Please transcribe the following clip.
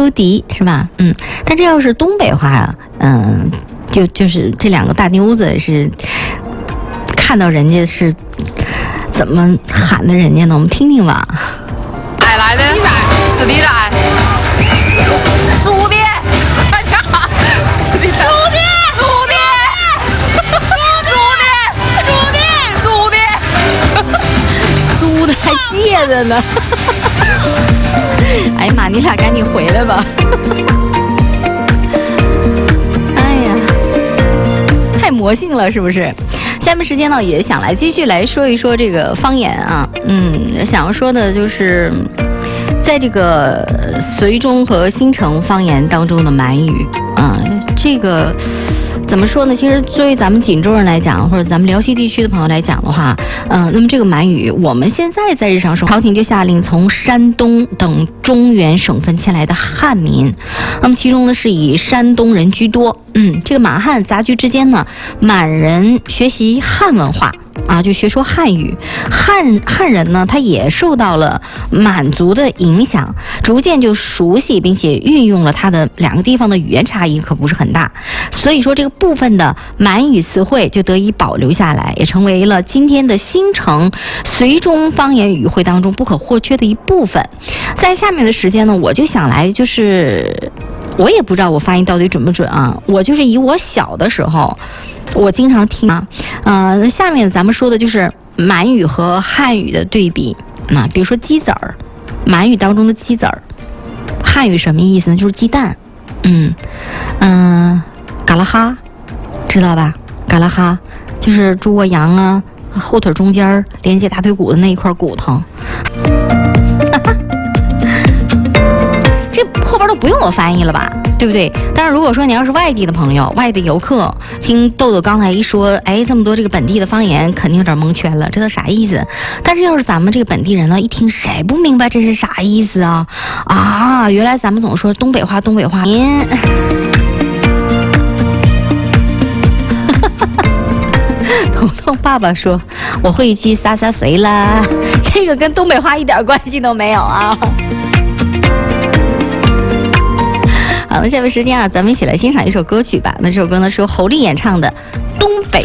朱迪，是吧？但这要是东北话啊，就是这两个大妞子是看到人家是怎么喊的人家呢？我们听听吧。 爱来的，是你的爱，朱迪，哎呀，是你的，朱迪， 租的还借的呢。哎呀妈，你俩赶紧回来吧。哎呀，太魔性了，是不是？下面时间呢，也想来继续来说一说这个方言啊。想要说的就是，在这个绥中和新城方言当中的满语这个怎么说呢？其实作为咱们锦州人来讲，或者咱们辽西地区的朋友来讲的话，那么这个满语，我们现在在日常生活，朝廷就下令从山东等中原省份迁来的汉民，那么其中呢是以山东人居多。这个满汉杂居之间呢，满人学习汉文化就学说汉语，汉人呢，他也受到了满族的影响，逐渐就熟悉并且运用了他的两个地方的语言差异可不是很大，所以说这个部分的满语词汇就得以保留下来，也成为了今天的新城绥中方言语汇当中不可或缺的一部分。在下面的时间呢，我就想来我也不知道我发音到底准不准啊，我就是以我小的时候我经常听下面咱们说的就是满语和汉语的对比。比如说鸡子儿，满语当中的鸡子儿，汉语什么意思呢？就是鸡蛋。嘎啦哈，知道吧？嘎啦哈就是猪啊羊啊后腿中间连接大腿骨的那一块骨头。这后边都不用我翻译了吧，对不对？但是如果说你要是外地的朋友、外地游客，听豆豆刚才一说，这么多这个本地的方言，肯定有点蒙圈了，这都啥意思？但是要是咱们这个本地人呢，一听谁不明白这是啥意思啊？原来咱们总说东北话，您。彤彤爸爸说：“我会一句洒洒水啦。”这个跟东北话一点关系都没有啊。好，那下面时间咱们一起来欣赏一首歌曲吧。那这首歌呢是由侯丽演唱的《东北